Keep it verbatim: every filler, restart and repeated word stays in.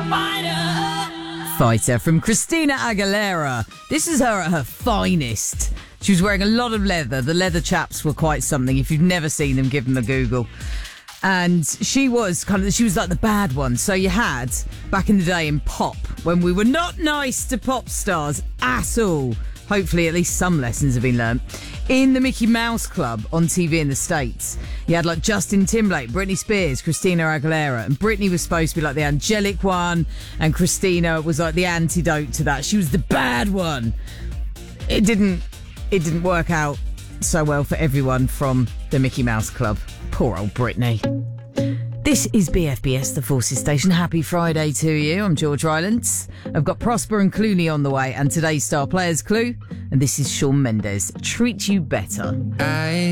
Fighter from Christina Aguilera. This is her at her finest. She was wearing a lot of leather. The leather chaps were quite something. If you've never seen them, give them a Google. And she was kind of, she was like the bad one. So you had, back in the day in pop, when we were not nice to pop stars at all, hopefully at least some lessons have been learnt, in the Mickey Mouse Club on T V in the States, you had like Justin Timberlake, Britney Spears, Christina Aguilera, and Britney was supposed to be like the angelic one, and Christina was like the antidote to that. She was the bad one. It didn't, it didn't work out so well for everyone from the Mickey Mouse Club. Poor old Britney. This is B F B S, the Forces Station. Happy Friday to you. I'm George Rylance. I've got Prosper and Clooney on the way, and today's star player's clue, and this is Shawn Mendes. Treat You Better. I